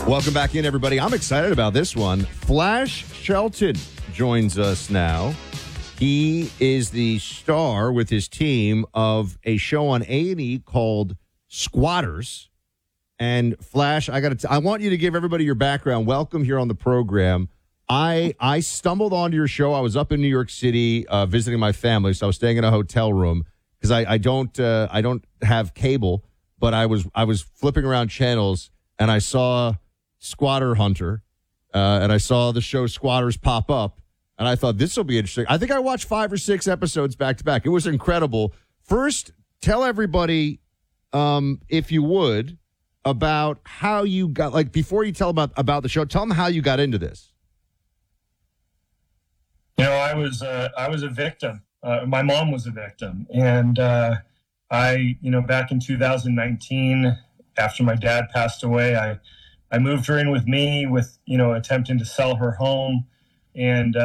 Welcome back in, everybody. I'm excited about this one. Flash Shelton joins us now. He is the star with his team of a show on A&E called Squatters. And Flash, I want you to give everybody your background. Welcome here on the program. I stumbled onto your show. I was up in New York City visiting my family, so I was staying in a hotel room because I don't have cable, but I was flipping around channels and I saw Squatter Hunter, and I saw the show Squatters pop up, and I thought this will be interesting. I think I watched 5 or 6 episodes back to back. It was incredible. First, tell everybody, if you would, about how you got, like, before you tell about the show, tell them how you got into this. You know, I was a victim. My mom was a victim, and back in 2019, after my dad passed away, I moved her in with me with, attempting to sell her home. And,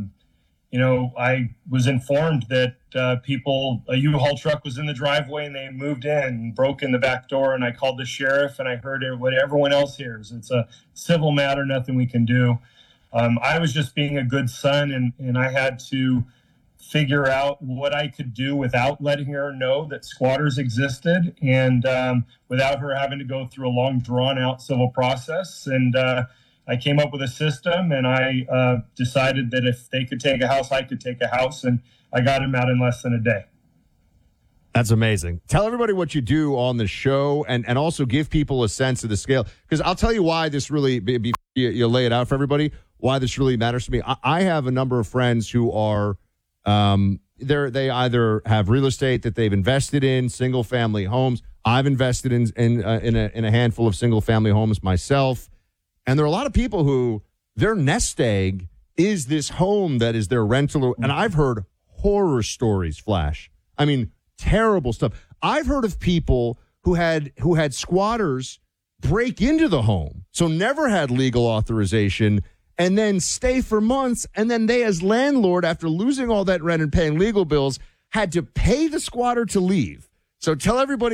I was informed that a U-Haul truck was in the driveway and they moved in and broke in the back door. And I called the sheriff and I heard what everyone else hears. It's a civil matter, nothing we can do. I was just being a good son and I had to figure out what I could do without letting her know that squatters existed and without her having to go through a long, drawn-out civil process. And I came up with a system, and I decided that if they could take a house, I could take a house, and I got him out in less than a day. That's amazing. Tell everybody what you do on the show and also give people a sense of the scale. Because I'll tell you why this really, before you lay it out for everybody, why this really matters to me. I have a number of friends who are they either have real estate that they've invested in, single family homes. I've invested in a handful of single family homes myself, and there are a lot of people who their nest egg is this home that is their rental. And I've heard horror stories, Flash. I mean, terrible stuff. I've heard of people who had squatters break into the home, so never had legal authorization, and then stay for months, and then they, as landlord, after losing all that rent and paying legal bills, had to pay the squatter to leave. So tell everybody